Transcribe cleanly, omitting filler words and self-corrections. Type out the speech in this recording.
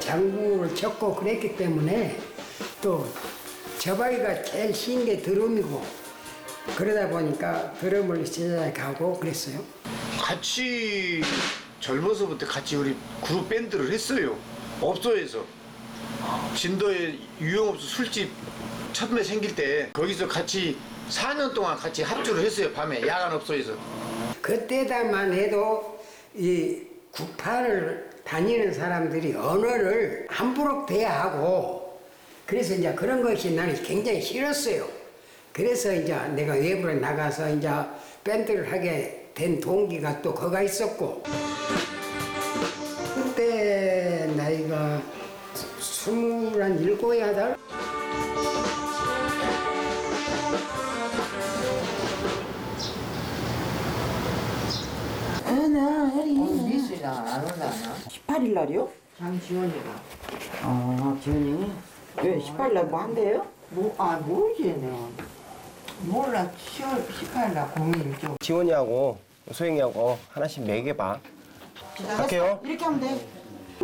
장구를 쳤고 그랬기 때문에 또 저바위가 제일 쉬운 게 드럼이고 그러다 보니까 드럼을 시작하고 그랬어요. 같이 젊어서부터 같이 우리 그룹 밴드를 했어요. 업소에서 진도에 유흥업소 술집 처음에 생길 때 거기서 같이 4년 동안 같이 합주를 했어요. 밤에 야간업소에서. 그때다만 해도 이 국파를 다니는 사람들이 언어를 함부로 대하고 그래서 이제 그런 것이 나는 굉장히 싫었어요. 그래서 이제 내가 외부로 나가서 이제 밴드를 하게 된 동기가 또 거가 있었고 그때 나이가 27, 8 미술이랑 안 올라나? 18일 날이요? 장지원이가. 아, 지훈이? 왜 18일 날 뭐 한대요? 모르지, 내가. 몰라, 10월 18일날 공연이죠. 지원이하고 소영이하고 하나씩 매겨봐. 갈게요. 이렇게 하면 돼.